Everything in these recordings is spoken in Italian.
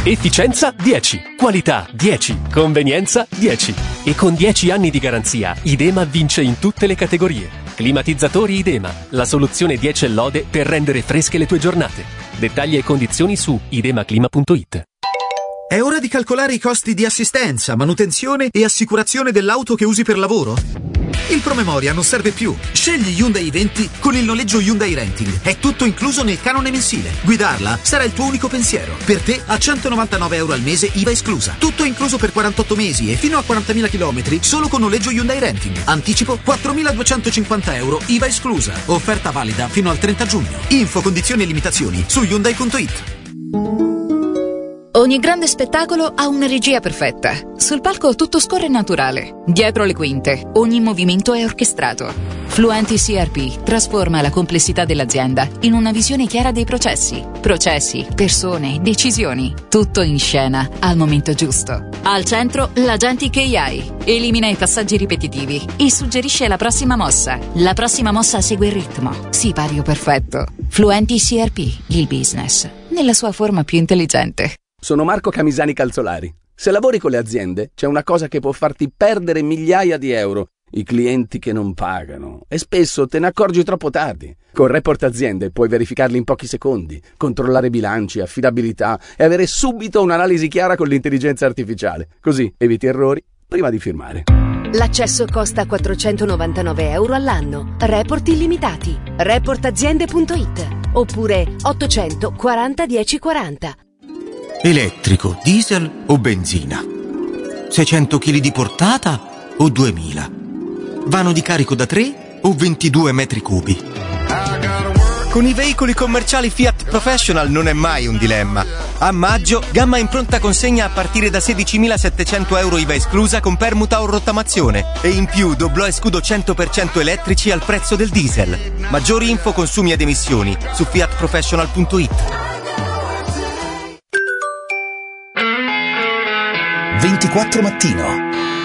Efficienza 10, qualità 10, convenienza 10. E con 10 anni di garanzia, Idema vince in tutte le categorie. Climatizzatori Idema, la soluzione 10 lode per rendere fresche le tue giornate. Dettagli e condizioni su idemaclima.it. È ora di calcolare i costi di assistenza, manutenzione e assicurazione dell'auto che usi per lavoro? Il promemoria non serve più. Scegli Hyundai i20 con il noleggio Hyundai Renting. È tutto incluso nel canone mensile. Guidarla sarà il tuo unico pensiero. Per te a €199 al mese, IVA esclusa. Tutto incluso per 48 mesi e fino a 40.000 km solo con noleggio Hyundai Renting. Anticipo €4.250, IVA esclusa. Offerta valida fino al 30 giugno. Info, condizioni e limitazioni su Hyundai.it. Ogni grande spettacolo ha una regia perfetta. Sul palco tutto scorre naturale. Dietro le quinte, ogni movimento è orchestrato. Fluenti CRP trasforma la complessità dell'azienda in una visione chiara dei processi. Processi, persone, decisioni. Tutto in scena al momento giusto. Al centro, l'Agentic AI. Elimina i passaggi ripetitivi e suggerisce la prossima mossa. La prossima mossa segue il ritmo. Sipario perfetto. Fluenti CRP, il business, nella sua forma più intelligente. Sono Marco Camisani Calzolari. Se lavori con le aziende, c'è una cosa che può farti perdere migliaia di euro: i clienti che non pagano. E spesso te ne accorgi troppo tardi. Con Report Aziende puoi verificarli in pochi secondi, controllare bilanci, affidabilità e avere subito un'analisi chiara con l'intelligenza artificiale. Così eviti errori prima di firmare. L'accesso costa €499 all'anno. Report illimitati. Reportaziende.it oppure 840 1040. Elettrico, diesel o benzina? 600 kg di portata o 2000? Vano di carico da 3 o 22 metri cubi? Con i veicoli commerciali Fiat Professional non è mai un dilemma. A maggio, gamma in pronta consegna a partire da €16.700 IVA esclusa con permuta o rottamazione. E in più doblò e scudo 100% elettrici al prezzo del diesel. Maggiori info, consumi ed emissioni su fiatprofessional.it. 24 mattino.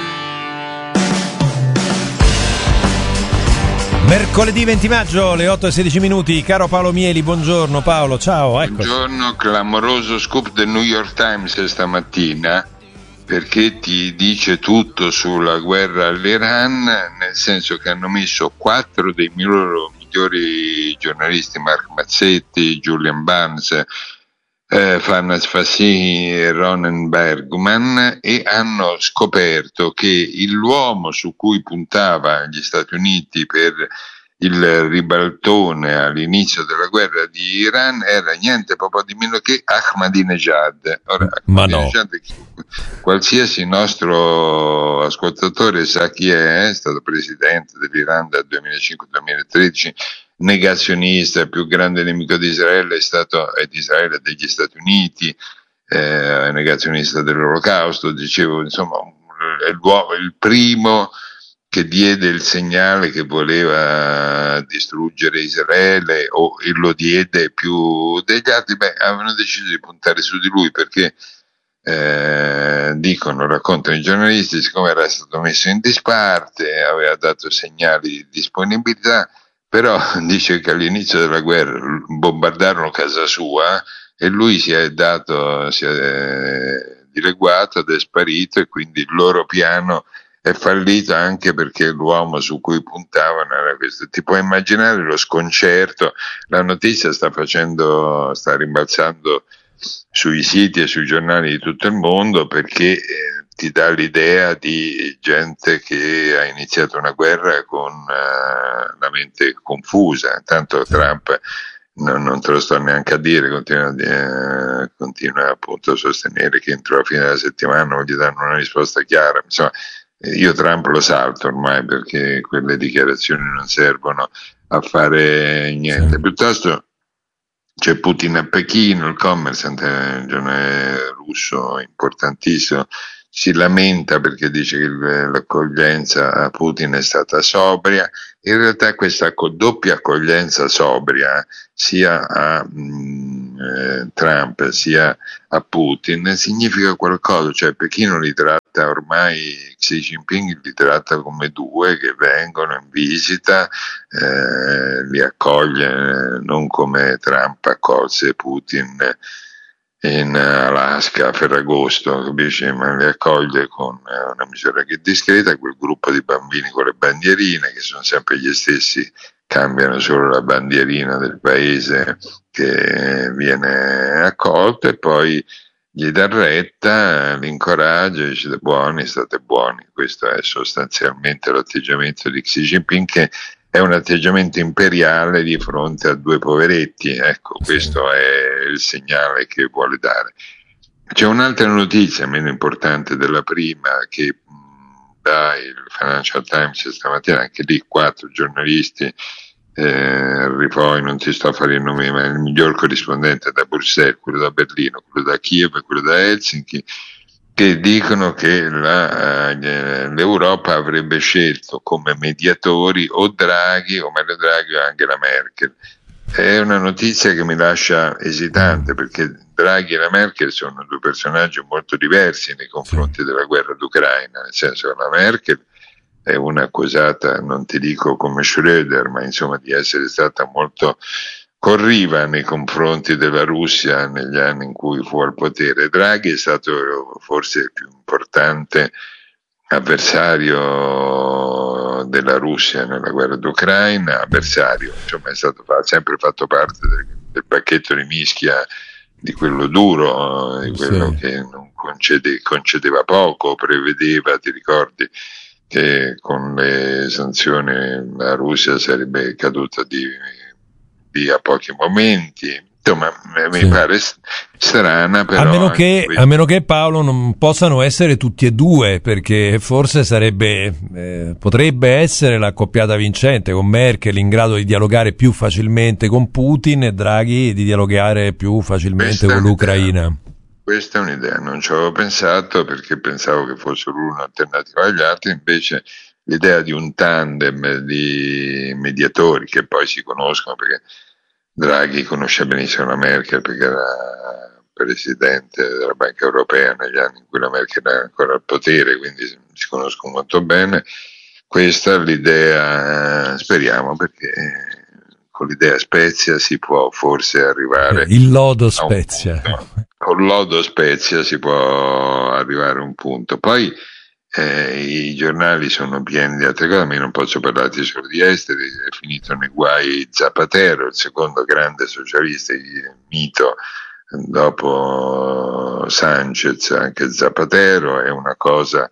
Mercoledì 20 maggio, le 8:16. Caro Paolo Mieli, buongiorno Paolo, ciao, ecco. Buongiorno, clamoroso scoop del New York Times stamattina, perché ti dice tutto sulla guerra all'Iran, nel senso che hanno messo 4 dei loro migliori giornalisti, Mark Mazzetti, Julian Barnes, Farnaz Fassi e Ronen Bergman, e hanno scoperto che l'uomo su cui puntava gli Stati Uniti per il ribaltone all'inizio della guerra di Iran era niente proprio di meno che Ahmadinejad. Ora, Ahmadinejad, qualsiasi nostro ascoltatore sa chi è stato presidente dell'Iran dal 2005-2013, negazionista, il più grande nemico di Israele è di Israele e degli Stati Uniti, negazionista dell'Olocausto, dicevo, insomma, è il primo che diede il segnale che voleva distruggere Israele, e lo diede più degli altri. Avevano deciso di puntare su di lui perché raccontano i giornalisti, siccome era stato messo in disparte, aveva dato segnali di disponibilità. Però dice che all'inizio della guerra bombardarono casa sua e lui si è dileguato ed è sparito, e quindi il loro piano è fallito, anche perché l'uomo su cui puntavano era questo. Ti puoi immaginare lo sconcerto? La notizia sta rimbalzando sui siti e sui giornali di tutto il mondo, perché ti dà l'idea di gente che ha iniziato una guerra con la mente confusa. Tanto Trump, non te lo sto neanche a dire, continua appunto a sostenere che entro la fine della settimana non gli danno una risposta chiara. Insomma, io Trump lo salto ormai, perché quelle dichiarazioni non servono a fare niente. Sì. Piuttosto c'è Putin a Pechino, il Kommersant, un giornale russo importantissimo, si lamenta perché dice che l'accoglienza a Putin è stata sobria. In realtà questa doppia accoglienza sobria, sia a Trump sia a Putin, significa qualcosa. Cioè Pechino li tratta ormai, Xi Jinping li tratta come due che vengono in visita, li accoglie non come Trump accolse Putin in Alaska a Ferragosto, capisci? Ma li accoglie con una misura che è discreta, quel gruppo di bambini con le bandierine, che sono sempre gli stessi, cambiano solo la bandierina del paese che viene accolto, e poi gli dà retta, li incoraggia, dice state buoni. Questo è sostanzialmente l'atteggiamento di Xi Jinping, che è un atteggiamento imperiale di fronte a due poveretti. Ecco, questo è il segnale che vuole dare. C'è un'altra notizia meno importante della prima che dà il Financial Times stamattina, anche lì 4 giornalisti, poi non ti sto a fare i nomi, ma il miglior corrispondente da Bruxelles, quello da Berlino, quello da Kiev e quello da Helsinki, che dicono che l'Europa avrebbe scelto come mediatori o Draghi, o Mario Draghi, o Angela Merkel. È una notizia che mi lascia esitante, perché Draghi e la Merkel sono due personaggi molto diversi nei confronti della guerra d'Ucraina, nel senso che la Merkel è una accusata, non ti dico come Schröder, ma insomma di essere stata molto corriva nei confronti della Russia negli anni in cui fu al potere. Draghi è stato forse il più importante avversario della Russia nella guerra d'Ucraina, avversario, insomma è stato sempre fatto parte del pacchetto di Mischia, di quello duro, di quello che non concedeva poco, prevedeva, ti ricordi, che con le sanzioni la Russia sarebbe caduta di a pochi momenti. Insomma, mi pare strana, però a meno che Paolo non possano essere tutti e due, perché forse potrebbe essere l'accoppiata vincente, con Merkel in grado di dialogare più facilmente con Putin e Draghi di dialogare più facilmente con l'Ucraina. Questa è un'idea, non ci avevo pensato, perché pensavo che fosse l'uno alternativo agli altri. Invece l'idea di un tandem di mediatori che poi si conoscono, perché Draghi conosce benissimo la Merkel perché era presidente della Banca Europea negli anni in cui la Merkel era ancora al potere, quindi si conoscono molto bene. Questa è l'idea, speriamo, perché con l'idea Spezia si può forse arrivare il lodo Spezia. Con lodo Spezia si può arrivare a un punto. Poi i giornali sono pieni di altre cose, ma io non posso parlarti solo di esteri. È finito nei guai Zapatero, il secondo grande socialista, il mito, dopo Sanchez anche Zapatero. È una cosa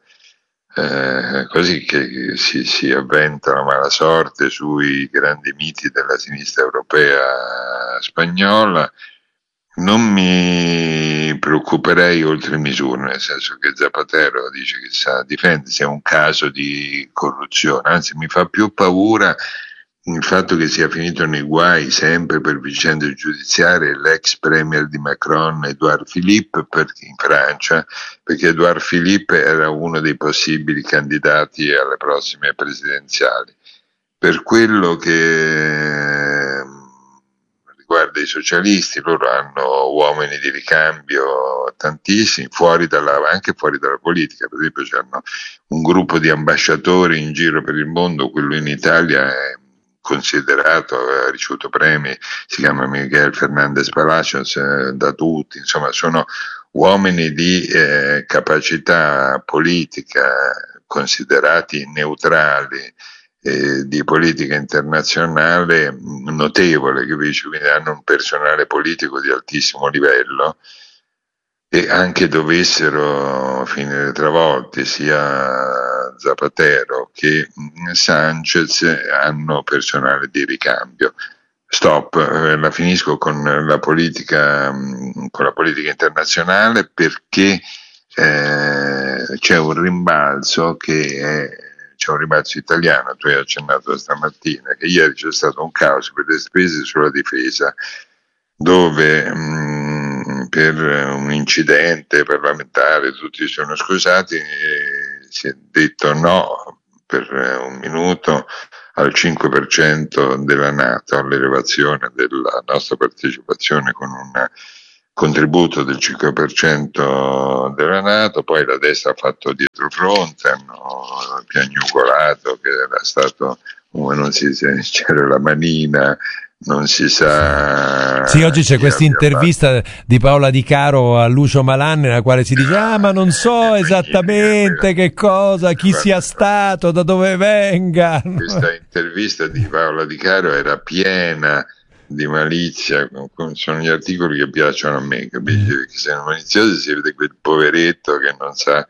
così che si avventa la mala sorte sui grandi miti della sinistra europea spagnola. Non mi preoccuperei oltre misura, nel senso che Zapatero dice che sa difendersi, è un caso di corruzione, anzi mi fa più paura il fatto che sia finito nei guai sempre per vicende giudiziarie l'ex premier di Macron, Edouard Philippe, in Francia, perché Edouard Philippe era uno dei possibili candidati alle prossime presidenziali. Per quello che riguarda i socialisti, loro hanno uomini di ricambio tantissimi, anche fuori dalla politica. Per esempio hanno un gruppo di ambasciatori in giro per il mondo, quello in Italia è considerato, ha ricevuto premi, si chiama Miguel Fernández Palacios, da tutti, insomma sono uomini di capacità politica, considerati neutrali, di politica internazionale notevole, capisci? Quindi hanno un personale politico di altissimo livello, e anche dovessero finire travolti sia Zapatero che Sanchez, hanno personale di ricambio. La finisco con la politica internazionale, perché c'è un rimbalzo italiano, tu hai accennato stamattina, che ieri c'è stato un caos per le spese sulla difesa, dove per un incidente parlamentare tutti si sono scusati, si è detto no per un minuto al 5% della NATO, all'elevazione della nostra partecipazione con un contributo del 5% della NATO. Poi la destra ha fatto dietrofront, hanno piagnucolato che era stato non si sa, c'era la manina, non si sa. Sì, oggi c'è questa intervista di Paola Di Caro a Lucio Malan, nella quale si dice ma non so esattamente che cosa, chi sia stato, da dove venga. Questa intervista di Paola Di Caro era piena di malizia, sono gli articoli che piacciono a me, capisci? Perché se sono maliziosi si vede quel poveretto che non sa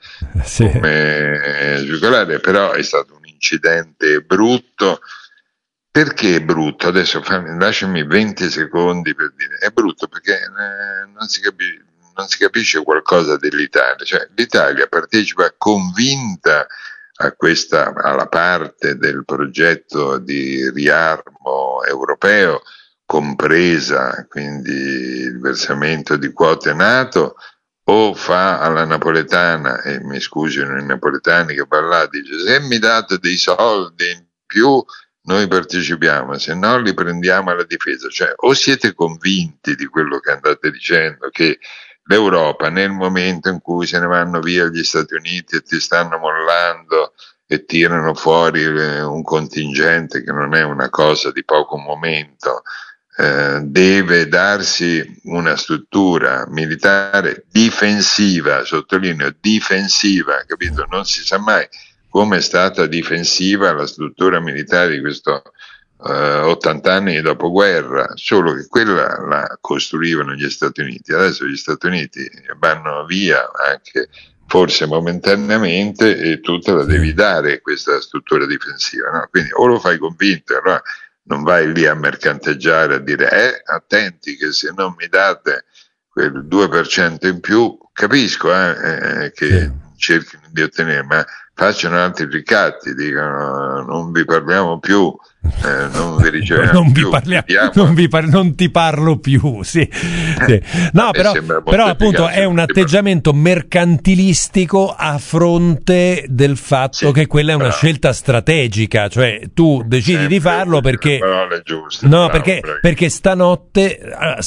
come circolare, però è stato un incidente brutto. Perché è brutto? Adesso lasciami 20 secondi per dire. È brutto perché non si capisce qualcosa dell'Italia. Cioè, l'Italia partecipa convinta alla parte del progetto di riarmo europeo, compresa quindi il versamento di quote NATO, o fa alla napoletana, e mi scusino i napoletani che parlano, dice se mi date dei soldi in più noi partecipiamo, se no li prendiamo alla difesa. Cioè, o siete convinti di quello che andate dicendo, che l'Europa nel momento in cui se ne vanno via gli Stati Uniti e ti stanno mollando e tirano fuori un contingente che non è una cosa di poco momento, deve darsi una struttura militare difensiva, sottolineo difensiva, capito? Non si sa mai come è stata difensiva la struttura militare di questo 80 anni di dopoguerra, solo che quella la costruivano gli Stati Uniti. Adesso gli Stati Uniti vanno via anche forse momentaneamente e tu te la devi dare questa struttura difensiva, no? Quindi o lo fai convinto, allora non vai lì a mercanteggiare, a dire attenti che se non mi date quel 2% in più, capisco che cerchino di ottenere, ma facciano altri ricatti, dicono non vi parliamo più, non vi riceviamo più, non ti parlo più, sì. No, però appunto è un atteggiamento mercantilistico a fronte del fatto che quella è una scelta strategica, cioè tu decidi di farlo perché perché stanotte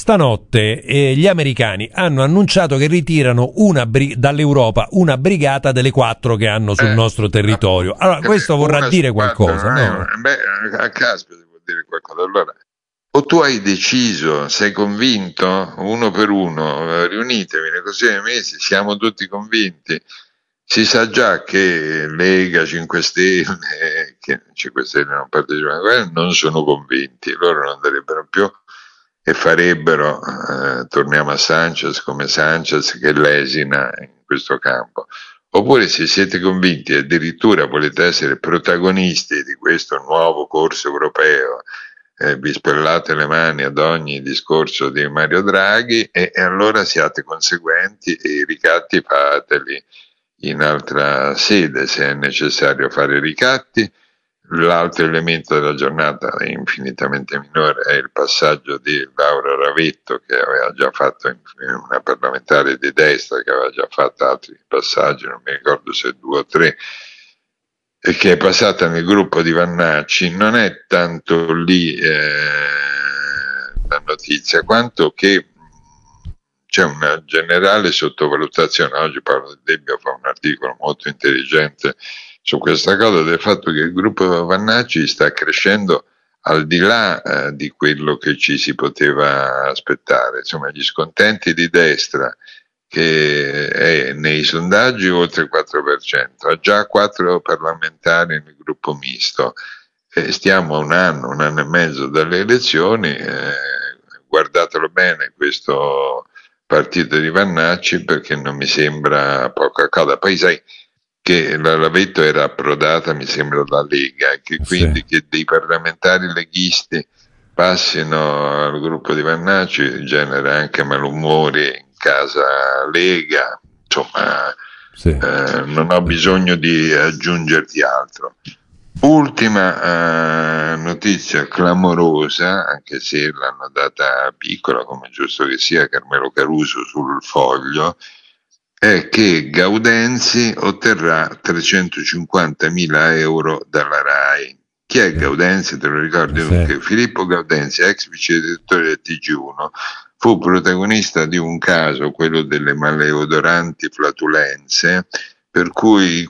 gli americani hanno annunciato che ritirano dall'Europa una brigata delle 4 che hanno sul nostro territorio. Allora questo vorrà dire qualcosa, no? A caspita vuol dire qualcosa. Allora, o tu hai deciso, sei convinto, uno per uno, riunitevi nel Consiglio dei Ministri, siamo tutti convinti. Si sa già che Lega, 5 Stelle, che 5 Stelle non partecipano a quella, non sono convinti, loro non darebbero più e farebbero, torniamo a Sanchez, come Sanchez che lesina in questo campo. Oppure se siete convinti e addirittura volete essere protagonisti di questo nuovo corso europeo, vi spellate le mani ad ogni discorso di Mario Draghi e allora siate conseguenti e i ricatti fateli in altra sede se è necessario fare ricatti. L'altro elemento della giornata è infinitamente minore, è il passaggio di Laura Ravetto, che aveva già fatto una parlamentare di destra, che aveva già fatto altri passaggi, non mi ricordo se 2 o 3, e che è passata nel gruppo di Vannacci. Non è tanto lì la notizia, quanto che c'è una generale sottovalutazione. Oggi Paolo Debbio fa un articolo molto intelligente su questa cosa, del fatto che il gruppo Vannacci sta crescendo al di là di quello che ci si poteva aspettare. Insomma, gli scontenti di destra, che è nei sondaggi oltre il 4%, ha già 4 parlamentari nel gruppo misto, stiamo a un anno e mezzo dalle elezioni, guardatelo bene questo partito di Vannacci, perché non mi sembra poca cosa. Poi sai che la Ravetto era approdata, mi sembra, alla Lega, e che quindi che dei parlamentari leghisti passino al gruppo di Vannacci genera anche malumori in casa Lega. Insomma, non ho bisogno di aggiungerti altro. Ultima notizia clamorosa, anche se l'hanno data piccola, come giusto che sia, Carmelo Caruso sul Foglio, è che Gaudenzi otterrà 350.000 euro dalla RAI. Chi è Gaudenzi? Te lo ricordi? Che Filippo Gaudenzi, ex vice direttore del TG1, fu protagonista di un caso, quello delle maleodoranti flatulenze, per cui